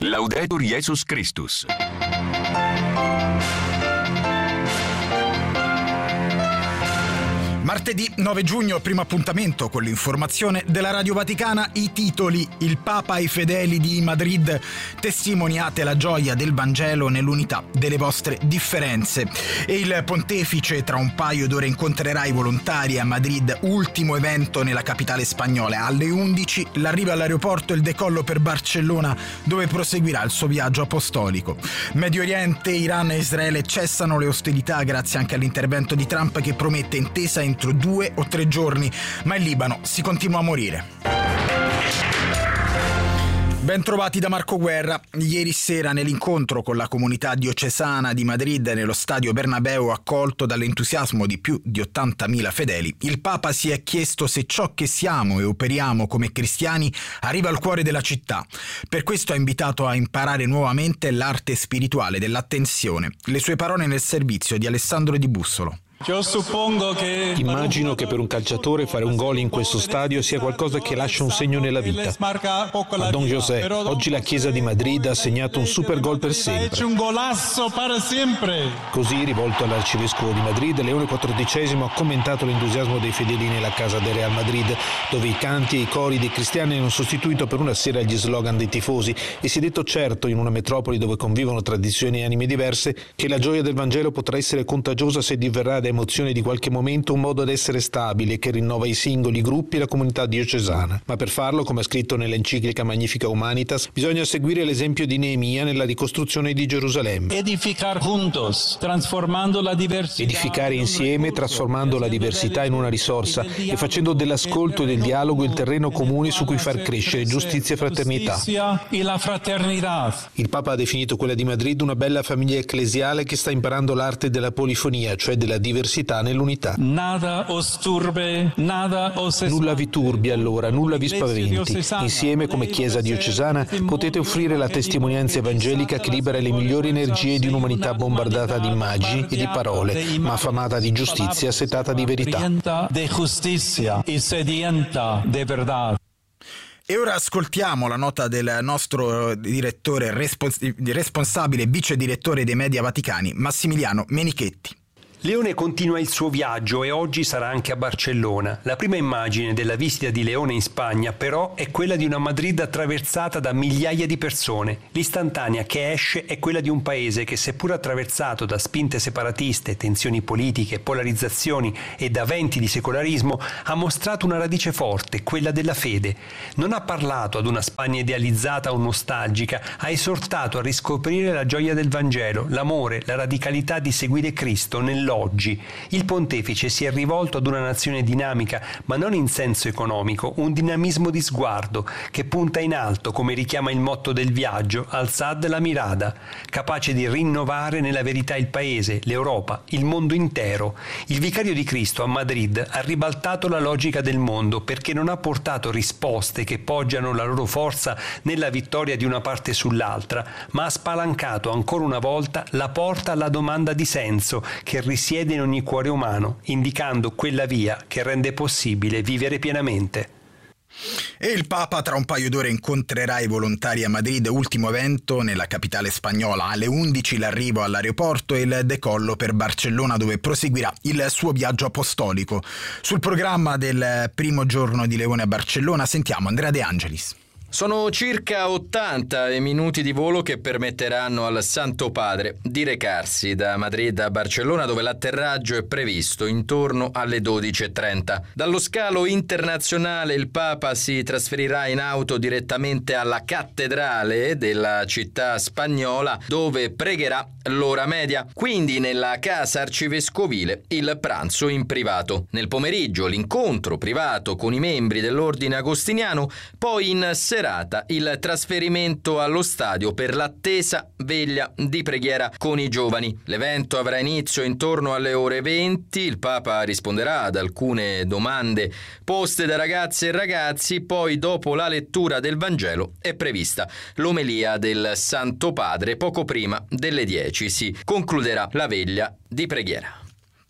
Laudetur Jesus Christus. Martedì 9 giugno, primo appuntamento con l'informazione della Radio Vaticana. I titoli: il Papa ai fedeli di Madrid, testimoniate la gioia del Vangelo nell'unità delle vostre differenze. E il Pontefice tra un paio d'ore incontrerà i volontari a Madrid, ultimo evento nella capitale spagnola. Alle 11 l'arrivo all'aeroporto e il decollo per Barcellona, dove proseguirà il suo viaggio apostolico. Medio Oriente, Iran e Israele cessano le ostilità grazie anche all'intervento di Trump, che promette intesa entro 2 o 3 giorni, ma in Libano si continua a morire. Ben trovati da Marco Guerra. Ieri sera, nell'incontro con la comunità diocesana di Madrid nello stadio Bernabeu, accolto dall'entusiasmo di più di 80.000 fedeli, il Papa si è chiesto se ciò che siamo e operiamo come cristiani arriva al cuore della città. Per questo ha invitato a imparare nuovamente l'arte spirituale dell'attenzione. Le sue parole nel servizio di Alessandro Di Bussolo. Immagino che per un calciatore fare un gol in questo stadio sia qualcosa che lascia un segno nella vita. A Don José, oggi la Chiesa di Madrid ha segnato un super gol per sempre. Così, rivolto all'arcivescovo di Madrid, Leone XIV ha commentato l'entusiasmo dei fedeli nella casa del Real Madrid, dove i canti e i cori dei cristiani hanno sostituito per una sera gli slogan dei tifosi, e si è detto certo, in una metropoli dove convivono tradizioni e anime diverse, che la gioia del Vangelo potrà essere contagiosa se diverrà da emozioni di qualche momento un modo ad essere stabile che rinnova i singoli, i gruppi e la comunità diocesana. Ma per farlo, come ha scritto nell'enciclica Magnificat Humanitas, bisogna seguire l'esempio di Neemia nella ricostruzione di Gerusalemme. Edificare insieme, trasformando la diversità in una risorsa e facendo dell'ascolto e del dialogo il terreno comune su cui far crescere giustizia e fraternità. Il Papa ha definito quella di Madrid una bella famiglia ecclesiale che sta imparando l'arte della polifonia, cioè della diversità nell'unità. Nulla vi turbi allora, nulla vi spaventi. Insieme, come Chiesa diocesana, potete offrire la testimonianza evangelica che libera le migliori energie di un'umanità bombardata di immagini e di parole, ma affamata di giustizia, setata di verità. E ora ascoltiamo la nota del nostro direttore responsabile, vice direttore dei Media Vaticani, Massimiliano Menichetti. Leone continua il suo viaggio e oggi sarà anche a Barcellona. La prima immagine della visita di Leone in Spagna, però, è quella di una Madrid attraversata da migliaia di persone. L'istantanea che esce è quella di un paese che, seppur attraversato da spinte separatiste, tensioni politiche, polarizzazioni e da venti di secolarismo, ha mostrato una radice forte, quella della fede. Non ha parlato ad una Spagna idealizzata o nostalgica, ha esortato a riscoprire la gioia del Vangelo, l'amore, la radicalità di seguire Cristo nell'oggi. Il pontefice si è rivolto ad una nazione dinamica, ma non in senso economico, un dinamismo di sguardo che punta in alto, come richiama il motto del viaggio, Alzad la mirada, capace di rinnovare nella verità il paese, l'Europa, il mondo intero. Il vicario di Cristo a Madrid ha ribaltato la logica del mondo, perché non ha portato risposte che poggiano la loro forza nella vittoria di una parte sull'altra, ma ha spalancato ancora una volta la porta alla domanda di senso che risiede in ogni cuore umano, indicando quella via che rende possibile vivere pienamente. E il Papa tra un paio d'ore incontrerà i volontari a Madrid, ultimo evento nella capitale spagnola. Alle 11 l'arrivo all'aeroporto e il decollo per Barcellona, dove proseguirà il suo viaggio apostolico. Sul programma del primo giorno di Leone a Barcellona sentiamo Andrea De Angelis. Sono circa 80 i minuti di volo che permetteranno al Santo Padre di recarsi da Madrid a Barcellona, dove l'atterraggio è previsto intorno alle 12:30. Dallo scalo internazionale il Papa si trasferirà in auto direttamente alla cattedrale della città spagnola, dove pregherà l'ora media, quindi nella casa arcivescovile il pranzo in privato. Nel pomeriggio l'incontro privato con i membri dell'ordine agostiniano, poi in serata il trasferimento allo stadio per l'attesa veglia di preghiera con i giovani. L'evento avrà inizio intorno alle ore 20, il Papa risponderà ad alcune domande poste da ragazze e ragazzi, poi dopo la lettura del Vangelo è prevista l'omelia del Santo Padre. Poco prima delle 10 si concluderà la veglia di preghiera.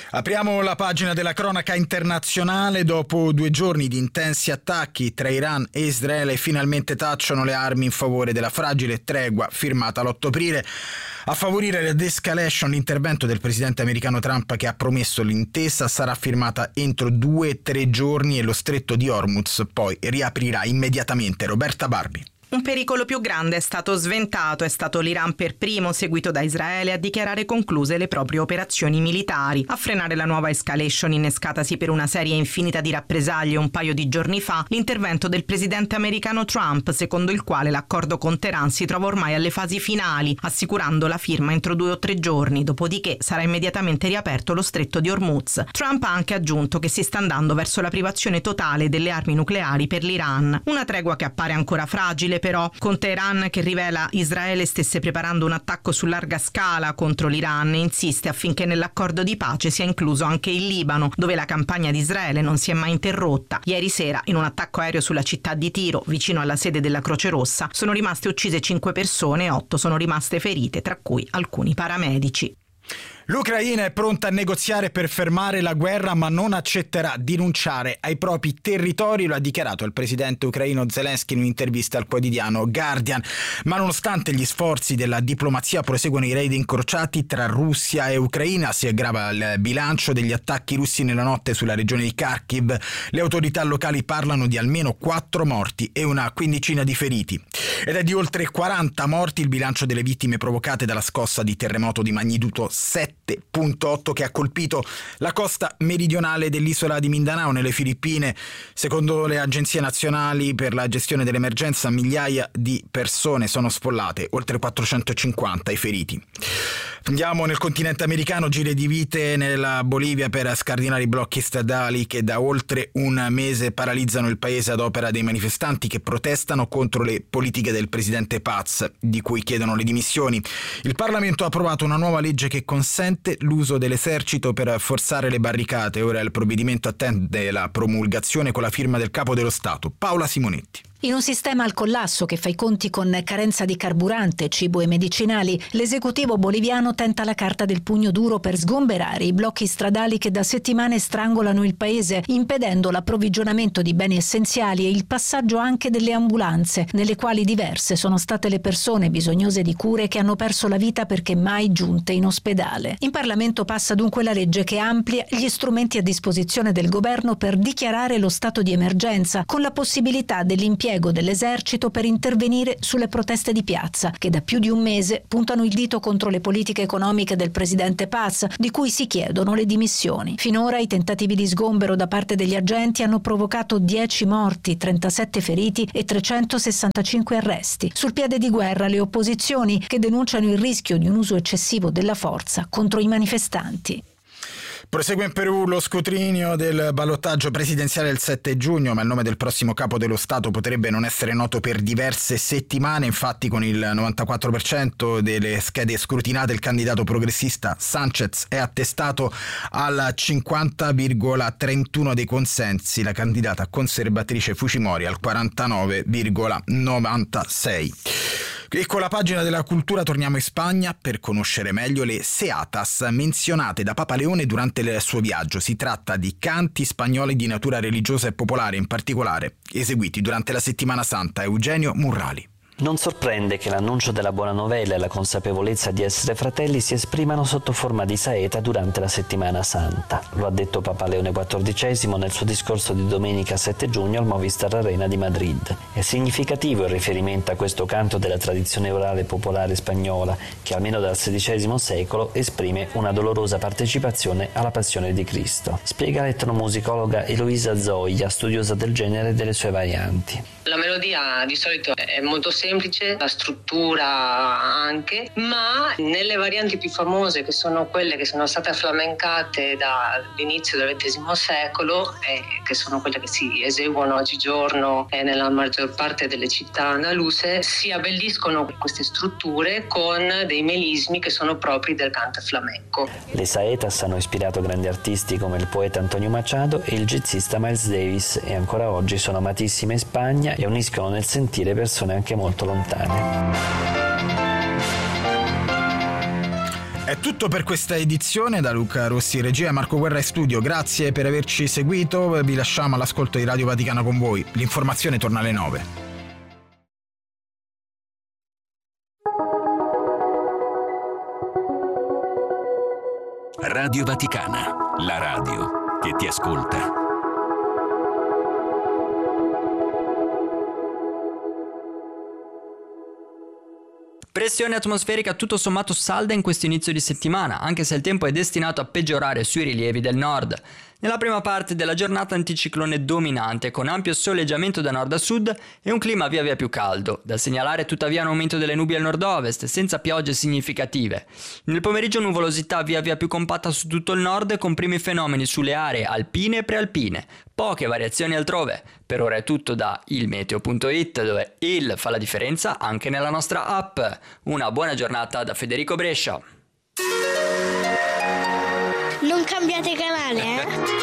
Apriamo la pagina della cronaca internazionale. Dopo 2 giorni di intensi attacchi tra Iran e Israele, finalmente tacciono le armi in favore della fragile tregua firmata l'8 aprile. A favorire la de-escalation, l'intervento del presidente americano Trump, che ha promesso l'intesa sarà firmata entro 2-3 giorni e lo stretto di Hormuz poi riaprirà immediatamente. Roberta Barbi. Un pericolo più grande è stato sventato. È stato l'Iran per primo, seguito da Israele, a dichiarare concluse le proprie operazioni militari. A frenare la nuova escalation innescatasi per una serie infinita di rappresaglie un paio di giorni fa, l'intervento del presidente americano Trump, secondo il quale l'accordo con Teheran si trova ormai alle fasi finali, assicurando la firma entro 2 o 3 giorni, dopodiché sarà immediatamente riaperto lo stretto di Hormuz. Trump ha anche aggiunto che si sta andando verso la privazione totale delle armi nucleari per l'Iran. Una tregua che appare ancora fragile, però, con Teheran che rivela Israele stesse preparando un attacco su larga scala contro l'Iran e insiste affinché nell'accordo di pace sia incluso anche il Libano, dove la campagna di Israele non si è mai interrotta. Ieri sera, in un attacco aereo sulla città di Tiro, vicino alla sede della Croce Rossa, sono rimaste uccise 5 persone e 8 sono rimaste ferite, tra cui alcuni paramedici. L'Ucraina è pronta a negoziare per fermare la guerra, ma non accetterà di rinunciare ai propri territori, lo ha dichiarato il presidente ucraino Zelensky in un'intervista al quotidiano Guardian. Ma nonostante gli sforzi della diplomazia, proseguono i raid incrociati tra Russia e Ucraina. Si aggrava il bilancio degli attacchi russi nella notte sulla regione di Kharkiv. Le autorità locali parlano di almeno 4 morti e una quindicina di feriti. Ed è di oltre 40 morti il bilancio delle vittime provocate dalla scossa di terremoto di magnitudo 7.8 che ha colpito la costa meridionale dell'isola di Mindanao nelle Filippine. Secondo le agenzie nazionali per la gestione dell'emergenza, migliaia di persone sono sfollate, oltre 450 i feriti. Andiamo nel continente americano, giri di vite nella Bolivia per scardinare i blocchi stradali che da oltre un mese paralizzano il paese ad opera dei manifestanti che protestano contro le politiche del presidente Paz, di cui chiedono le dimissioni. Il Parlamento ha approvato una nuova legge che consente l'uso dell'esercito per forzare le barricate. Ora il provvedimento attende la promulgazione con la firma del capo dello Stato, Paola Simonetti. In un sistema al collasso che fa i conti con carenza di carburante, cibo e medicinali, l'esecutivo boliviano tenta la carta del pugno duro per sgomberare i blocchi stradali che da settimane strangolano il paese, impedendo l'approvvigionamento di beni essenziali e il passaggio anche delle ambulanze, nelle quali diverse sono state le persone bisognose di cure che hanno perso la vita perché mai giunte in ospedale. In Parlamento passa dunque la legge che amplia gli strumenti a disposizione del governo per dichiarare lo stato di emergenza, con la possibilità dell'impiego dell'esercito per intervenire sulle proteste di piazza, che da più di un mese puntano il dito contro le politiche economiche del presidente Paz, di cui si chiedono le dimissioni. Finora i tentativi di sgombero da parte degli agenti hanno provocato 10 morti, 37 feriti e 365 arresti. Sul piede di guerra le opposizioni, che denunciano il rischio di un uso eccessivo della forza contro i manifestanti. Prosegue in Perù lo scrutinio del ballottaggio presidenziale del 7 giugno, ma il nome del prossimo capo dello Stato potrebbe non essere noto per diverse settimane. Infatti, con il 94% delle schede scrutinate, il candidato progressista Sánchez è attestato al 50,31 dei consensi, la candidata conservatrice Fujimori al 49,96. E con la pagina della cultura torniamo in Spagna per conoscere meglio le seatas menzionate da Papa Leone durante il suo viaggio. Si tratta di canti spagnoli di natura religiosa e popolare, in particolare eseguiti durante la Settimana Santa. Eugenio Murrali. Non sorprende che l'annuncio della buona novella e la consapevolezza di essere fratelli si esprimano sotto forma di saeta durante la Settimana Santa. Lo ha detto Papa Leone XIV nel suo discorso di domenica 7 giugno al Movistar Arena di Madrid. È significativo il riferimento a questo canto della tradizione orale popolare spagnola che almeno dal XVI secolo esprime una dolorosa partecipazione alla passione di Cristo. Spiega l'etnomusicologa Eloisa Zoia, studiosa del genere e delle sue varianti. La melodia di solito è molto semplice, la struttura anche, ma nelle varianti più famose, che sono quelle che sono state flamencate dall'inizio del XX secolo e che sono quelle che si eseguono oggigiorno nella maggior parte delle città andaluse, si abbelliscono queste strutture con dei melismi che sono propri del canto flamenco. Le saetas hanno ispirato grandi artisti come il poeta Antonio Machado e il jazzista Miles Davis e ancora oggi sono amatissime in Spagna e uniscono nel sentire persone anche molto lontane. È tutto per questa edizione. Da Luca Rossi regia, Marco Guerra in studio. Grazie per averci seguito, vi lasciamo all'ascolto di Radio Vaticana con voi. L'informazione torna alle 9. Radio Vaticana, la radio che ti ascolta. Pressione atmosferica tutto sommato salda in questo inizio di settimana, anche se il tempo è destinato a peggiorare sui rilievi del nord. Nella prima parte della giornata anticiclone dominante, con ampio soleggiamento da nord a sud e un clima via via più caldo. Da segnalare tuttavia un aumento delle nubi al nord-ovest, senza piogge significative. Nel pomeriggio nuvolosità via via più compatta su tutto il nord, con primi fenomeni sulle aree alpine e prealpine. Poche variazioni altrove. Per ora è tutto da ilmeteo.it, dove il fa la differenza anche nella nostra app. Una buona giornata da Federico Brescia. Non cambiate canale, eh?